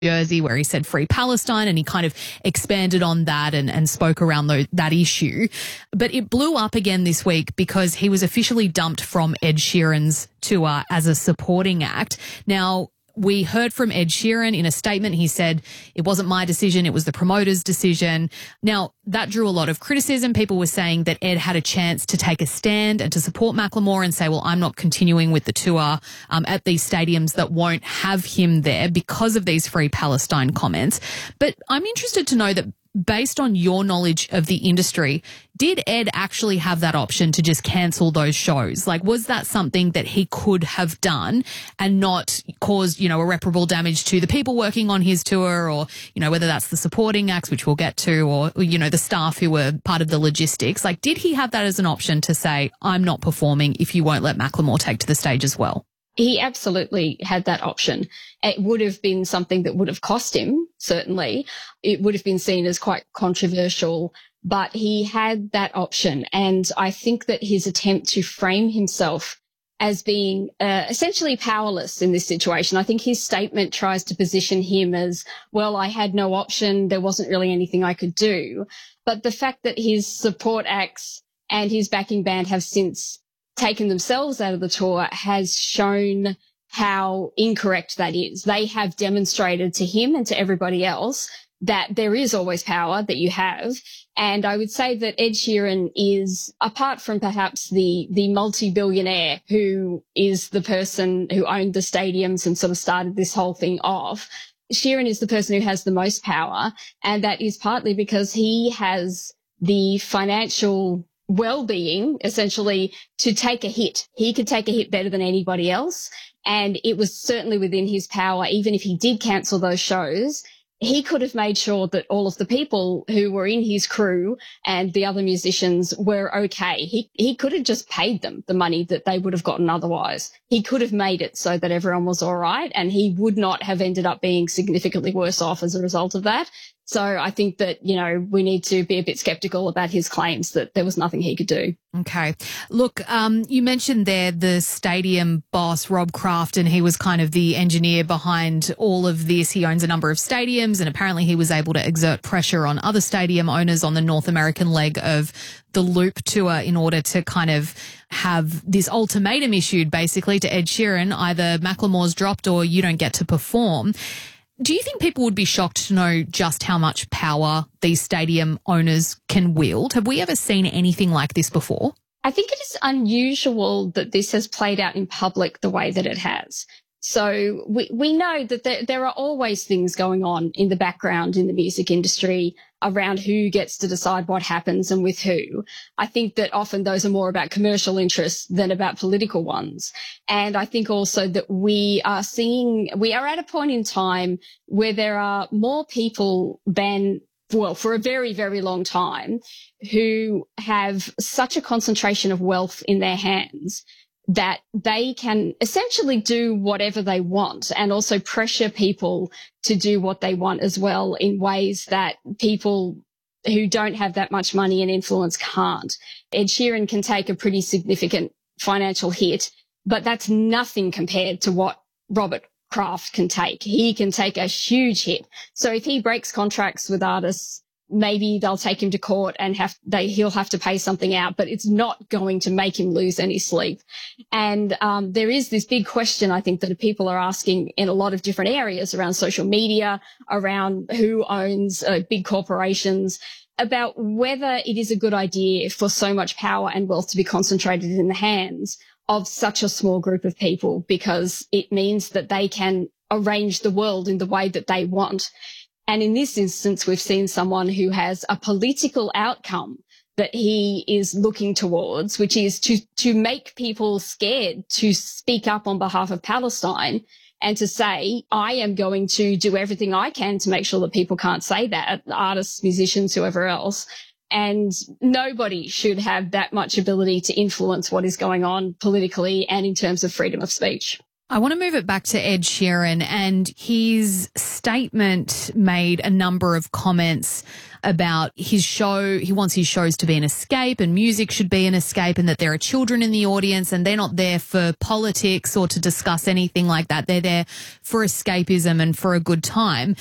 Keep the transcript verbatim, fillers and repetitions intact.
Jersey, where he said free Palestine, and he kind of expanded on that and, and spoke around the, that issue. But it blew up again this week because he was officially dumped from Ed Sheeran's tour as a supporting act. Now, we heard from Ed Sheeran in a statement. He said, it wasn't my decision, it was the promoter's decision. Now, that drew a lot of criticism. People were saying that Ed had a chance to take a stand and to support Macklemore and say, well, I'm not continuing with the tour um, at these stadiums that won't have him there because of these free Palestine comments. But I'm interested to know that, based on your knowledge of the industry, did Ed actually have that option to just cancel those shows? Like, was that something that he could have done and not caused, you know, irreparable damage to the people working on his tour, or, you know, whether that's the supporting acts, which we'll get to, or, you know, the staff who were part of the logistics? Like, did he have that as an option to say, I'm not performing if you won't let Macklemore take to the stage as well? He absolutely had that option. It would have been something that would have cost him, certainly. It would have been seen as quite controversial, but he had that option. And I think that his attempt to frame himself as being uh, essentially powerless in this situation, I think his statement tries to position him as, well, I had no option, there wasn't really anything I could do. But the fact that his support acts and his backing band have since taken themselves out of the tour has shown how incorrect that is. They have demonstrated to him and to everybody else that there is always power that you have. And I would say that Ed Sheeran is, apart from perhaps the, the multi-billionaire who is the person who owned the stadiums and sort of started this whole thing off, Sheeran is the person who has the most power. And that is partly because he has the financial well-being, essentially, to take a hit. He could take a hit better than anybody else. And it was certainly within his power, even if he did cancel those shows, he could have made sure that all of the people who were in his crew and the other musicians were okay. He he could have just paid them the money that they would have gotten otherwise. He could have made it so that everyone was all right, and he would not have ended up being significantly worse off as a result of that. So I think that, you know, we need to be a bit skeptical about his claims that there was nothing he could do. Okay. Look, um, you mentioned there the stadium boss, Rob Kraft, and he was kind of the engineer behind all of this. He owns a number of stadiums, and apparently he was able to exert pressure on other stadium owners on the North American leg of the Loop tour in order to kind of have this ultimatum issued basically to Ed Sheeran, either Macklemore's dropped or you don't get to perform. Do you think people would be shocked to know just how much power these stadium owners can wield? Have we ever seen anything like this before? I think it is unusual that this has played out in public the way that it has. So we, we know that there, there are always things going on in the background in the music industry around who gets to decide what happens and with who. I think that often those are more about commercial interests than about political ones. And I think also that we are seeing, we are at a point in time where there are more people than, well, for a very, very long time, who have such a concentration of wealth in their hands that they can essentially do whatever they want and also pressure people to do what they want as well in ways that people who don't have that much money and influence can't. Ed Sheeran can take a pretty significant financial hit, but that's nothing compared to what Robert Kraft can take. He can take a huge hit. So if he breaks contracts with artists, maybe they'll take him to court and have they he'll have to pay something out, but it's not going to make him lose any sleep. And um, there is this big question, I think, that people are asking in a lot of different areas around social media, around who owns uh, big corporations, about whether it is a good idea for so much power and wealth to be concentrated in the hands of such a small group of people, because it means that they can arrange the world in the way that they want. And in this instance, we've seen someone who has a political outcome that he is looking towards, which is to, to make people scared to speak up on behalf of Palestine and to say, I am going to do everything I can to make sure that people can't say that, artists, musicians, whoever else. And nobody should have that much ability to influence what is going on politically and in terms of freedom of speech. I want to move it back to Ed Sheeran, and his statement made a number of comments about his show. He wants his shows to be an escape, and music should be an escape, and that there are children in the audience and they're not there for politics or to discuss anything like that. They're there for escapism and for a good time.